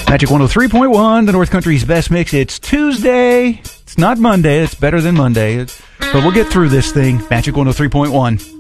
Magic 103.1, the North Country's best mix. It's Tuesday. It's not Monday. It's better than Monday. But we'll get through this thing. Magic 103.1.